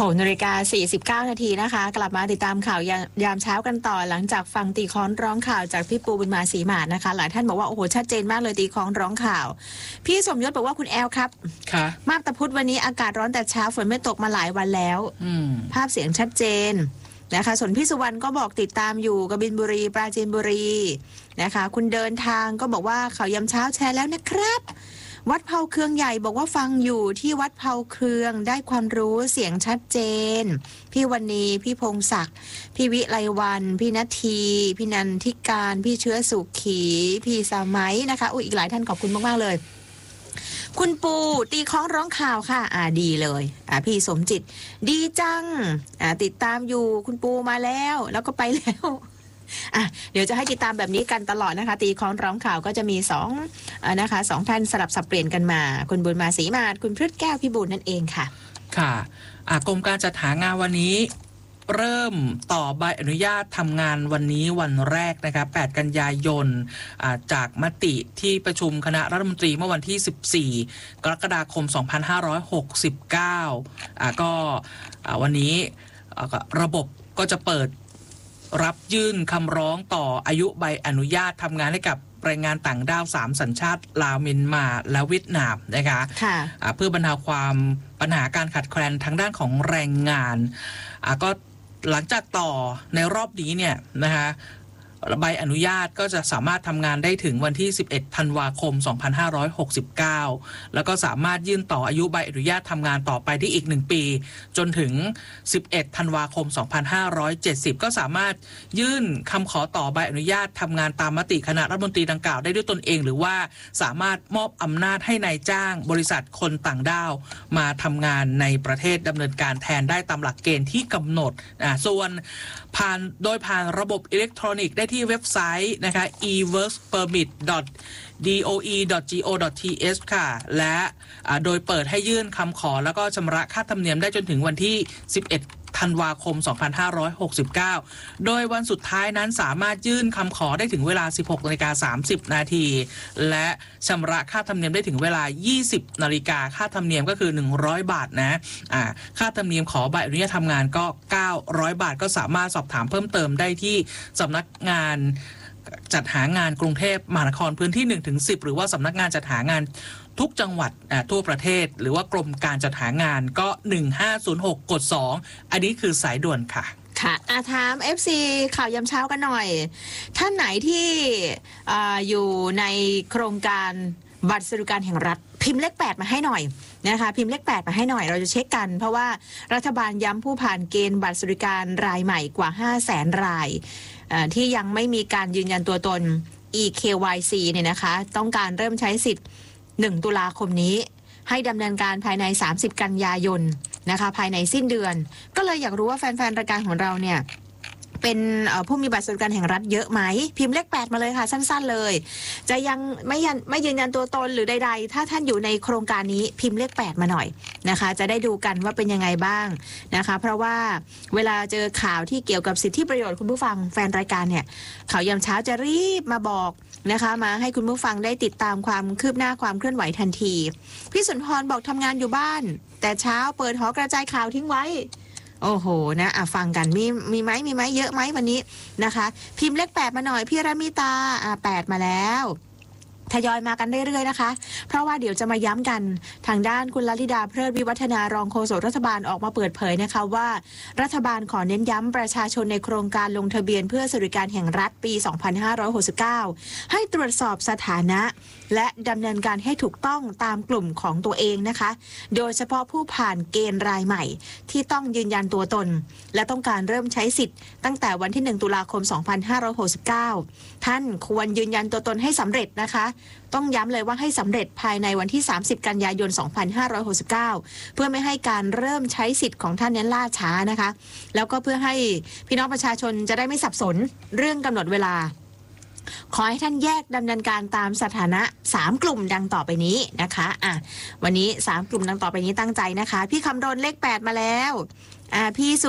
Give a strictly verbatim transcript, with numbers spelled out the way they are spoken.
หกนาฬิกาสี่สิบเก้านาทีนะคะกลับมาติดตามข่าวยายามเช้ากันต่อหลังจากฟังตีค้อนร้องข่าวจากพี่ปูบุญมาศรีมาศนะคะหลายท่านบอกว่าโอ้โหชัดเจนมากเลยตีค้อนร้องข่าวพี่สมยศบอกว่าคุณแอลครับค่ะมาบตาพุธวันนี้อากาศร้อนแต่เช้าฝนไม่ตกมาหลายวันแล้วภาพเสียงชัดเจนนะคะส่วนพี่สุวรรณก็บอกติดตามอยู่กบินบุรีปราจีนบุรีนะคะคุณเดินทางก็บอกว่าข่าวยามเช้าแชร์แล้วนะครับวัดเผาเครืองใหญ่บอกว่าฟังอยู่ที่วัดเผาเครืองได้ความรู้เสียงชัดเจนพี่วันนีพี่พงศักดิ์พี่วิไลวันพี่นาทีพี่นันทิการพี่เชื้อสุขีพี่สามัยนะคะอุ้ยอีกหลายท่านขอบคุณมากๆเลยคุณปูตีค้องร้องข่าวค่ะอ่าดีเลยอ่าพี่สมจิตดีจังอ่าติดตามอยู่คุณปูมาแล้วแล้วก็ไปแล้วอ่ะเดี๋ยวจะให้ติดตามแบบนี้กันตลอดนะคะตีค้องร้องข่าวก็จะมีสองอ่านะคะสองท่านสลับสับเปลี่ยนกันมาคุณบุญมาศรีมาศคุณพฤทธิ์แก้วพิบูลนั่นเองค่ะค่ะอ่ากรมการจัดหางานวันนี้เริ่มต่อใบอนุญาตทำงานวันนี้วันแรกนะครับแปดกันยายนจากมติที่ประชุมคณะรัฐมนตรีเมื่อวันที่สิบสี่กรกฎาคมสองพันห้าร้อยหกสิบเก้าอ่าก็วันนี้ระบบก็จะเปิดรับยื่นคำร้องต่ออายุใบอนุญาตทำงานให้กับแรงงานต่างด้าวสามสัญชาติลาวเมียนมาและเวียดนามนะคะเพื่อบรรเทาความปัญหาการขาดแคลนทางด้านของแรงงานก็หลังจากต่อในรอบนี้เนี่ยนะคะใบอนุญาตก็จะสามารถทำงานได้ถึงวันที่สิบเอ็ดธันวาคมสองพันห้าร้อยหกสิบเก้าแล้วก็สามารถยื่นต่ออายุใบอนุญาตทำงานต่อไปได้อีกหนึ่งปีจนถึงสิบเอ็ดธันวาคมสองพันห้าร้อยเจ็ดสิบก็สามารถยื่นคำขอต่อใบอนุญาตทำงานตามมติคณะรัฐมนตรีดังกล่าวได้ด้วยตนเองหรือว่าสามารถมอบอำนาจให้นายจ้างบริษัทคนต่างด้าวมาทำงานในประเทศดำเนินการแทนได้ตามหลักเกณฑ์ที่กำหนดอ่าส่วนผ่านโดยผ่านระบบอิเล็กทรอนิกส์ได้ที่เว็บไซต์นะคะ อี เวิร์คเพอร์มิท ดอท ดี โอ อี ดอท จี โอ ดอท ที เอช ค่ะและโดยเปิดให้ยื่นคำขอแล้วก็ชำระค่าธรรมเนียมได้จนถึงวันที่สิบเอ็ดธันวาคมสองพันห้าร้อยหกสิบเก้าโดยวันสุดท้ายนั้นสามารถยื่นคำขอได้ถึงเวลา สิบหกนาฬิกาสามสิบนาทีและชำระค่าธรรมเนียมได้ถึงเวลา ยี่สิบนาฬิกาค่าธรรมเนียมก็คือหนึ่งร้อยบาทนะอ่าค่าธรรมเนียมขอใบอนุญาตทำงานก็เก้าร้อยบาทก็สามารถสอบถามเพิ่มเติมได้ที่สำนักงานจัดหางานกรุงเทพมหานครพื้นที่ หนึ่งถึงสิบ หรือว่าสำนักงานจัดหางานทุกจังหวัดทั่วประเทศหรือว่ากรมการจัดหางานก็หนึ่งห้าศูนย์หกกดสองอันนี้คือสายด่วนค่ะค่ะอาถาม เอฟ ซี ข่าวยามเช้ากันหน่อยท่านไหนที่ อ, อยู่ในโครงการบัตรสวัสดิการแห่งรัฐพิมพ์เลขแปดมาให้หน่อยนะคะพิมพ์เลขแปดมาให้หน่อยเราจะเช็คกันเพราะว่ารัฐบาลย้ำผู้ผ่านเกณฑ์บัตรสวัสดิการรายใหม่กว่า ห้าแสน รายที่ยังไม่มีการยืนยันตัวตน อี เค วาย ซี เนี่ยนะคะต้องการเริ่มใช้สิทธิ์หนึ่งตุลาคมนี้ให้ดำเนินการภายในสามสิบกันยายนนะคะภายในสิ้นเดือนก็เลยอยากรู้ว่าแฟนๆรายการของเราเนี่ยเป็นผู้มีบัตรสวัสดิการแห่งรัฐเยอะไหมพิมพ์เลขแปดมาเลยค่ะสั้นๆเลยจะยังไม่ยันไม่ยืนยันตัวตนหรือใดๆถ้าท่านอยู่ในโครงการนี้พิมพ์เลขแปดมาหน่อยนะคะจะได้ดูกันว่าเป็นยังไงบ้างนะคะเพราะว่าเวลาเจอข่าวที่เกี่ยวกับสิทธิประโยชน์คุณผู้ฟังแฟนรายการเนี่ยข่าวยามเช้าจะรีบมาบอกนะคะมาให้คุณผู้ฟังได้ติดตามความคืบหน้าความเคลื่อนไหวทันทีพี่สุนทรบอกทำงานอยู่บ้านแต่เช้าเปิดหอกระจายข่าวทิ้งไว้โอ้โหนะอ่ะฟังกันมีมีไหมมีไหมเยอะไหมวันนี้นะคะพิมพ์เลขแปดมาหน่อยพี่รามิตาอ่ะแปดมาแล้วทยอยมากันเรื่อยๆนะคะเพราะว่าเดี๋ยวจะมาย้ำกันทางด้านคุณลลิดาเพลิดวิวัฒนารองโฆษกรัฐบาลออกมาเปิดเผยนะคะว่ารัฐบาลขอเน้นย้ำประชาชนในโครงการลงทะเบียนเพื่อสวัสดิการแห่งรัฐปีสองพันห้าร้อยหกสิบเก้าให้ตรวจสอบสถานะและดำเนินการให้ถูกต้องตามกลุ่มของตัวเองนะคะโดยเฉพาะผู้ผ่านเกณฑ์รายใหม่ที่ต้องยืนยันตัวตนและต้องการเริ่มใช้สิทธิ์ตั้งแต่วันที่หนึ่งตุลาคมสองพันห้าร้อยหกสิบเก้าท่านควรยืนยันตัวตนให้สำเร็จนะคะต้องย้ำเลยว่าให้สำเร็จภายในวันที่สามสิบกันยายนสองพันห้าร้อยหกสิบเก้าเพื่อไม่ให้การเริ่มใช้สิทธิ์ของท่านนั้นล่าช้านะคะแล้วก็เพื่อให้พี่น้องประชาชนจะได้ไม่สับสนเรื่องกำหนดเวลาขอให้ท่านแยกดำเนินการตามสถานะสามกลุ่มดังต่อไปนี้นะคะอ่ะวันนี้สามกลุ่มดังต่อไปนี้ตั้งใจนะคะพี่คำรณเลขแปดมาแล้วอ่าพี่สุ